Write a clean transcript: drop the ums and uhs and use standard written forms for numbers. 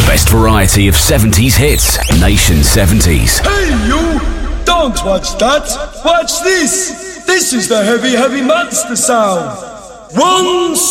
best variety of 70s hits. Nation 70s. Hey you! Don't watch that! Watch this! This is the heavy, heavy monster sound! One